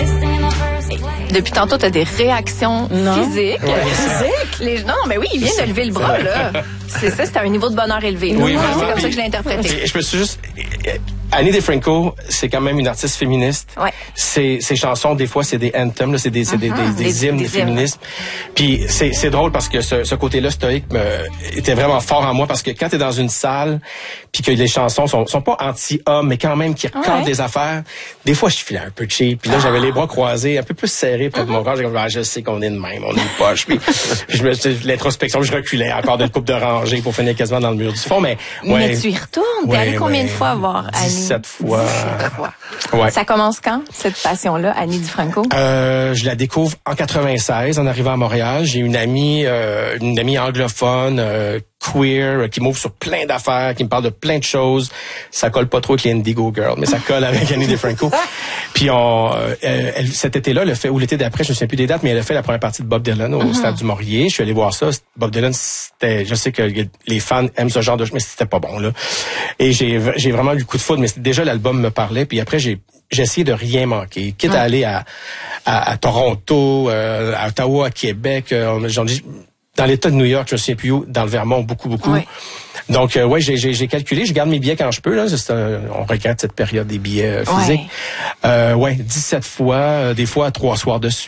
Depuis tantôt, tu as des réactions physiques. Ouais. Physiques? Non, mais oui, il vient de lever le bras, là. C'est ça, c'est un niveau de bonheur élevé. Oui, c'est comme ça que je l'ai interprété. Je me suis juste... Annie DiFranco, c'est quand même une artiste féministe. Ouais. Ses chansons, des fois, c'est des anthems, là, c'est des hymnes de féminisme. Puis c'est drôle parce que ce côté-là stoïque était vraiment fort en moi parce que quand t'es dans une salle puis que les chansons sont pas anti-hommes, mais quand même qui racontent des affaires, des fois, je filais un peu cheap. Puis là, j'avais les bras croisés, un peu plus serrés près de mon corps. J'ai comme, je sais qu'on est de même, on est poche. Puis l'introspection, je reculais encore d'une coupe de rangée pour finir quasiment dans le mur du fond. Mais tu y retournes. T'es allé combien de fois voir Annie? 17 fois. 17 fois. Ouais. Ça commence quand, cette passion-là, Annie DiFranco? Je la découvre en 96, en arrivant à Montréal. J'ai une amie anglophone, queer, qui m'ouvre sur plein d'affaires, qui me parle de plein de choses. Ça colle pas trop avec les Indigo Girls, mais ça colle avec Annie DiFranco. Puis cet été-là, ou l'été d'après, je ne sais plus des dates, mais elle a fait la première partie de Bob Dylan au Stade du Maurier. Je suis allé voir ça. Bob Dylan, je sais que les fans aiment ce genre de choses, mais c'était pas bon, là. Et j'ai vraiment eu le coup de foudre, mais déjà l'album me parlait. Puis après, j'ai essayé de rien manquer. Quitte à aller à Toronto, à Ottawa, à Québec, dans l'État de New York, je ne sais plus où, dans le Vermont, beaucoup. Oui. Donc, j'ai calculé, je garde mes billets quand je peux, là. On regrette cette période des billets physiques. 17 fois, des fois 3 soirs de suite.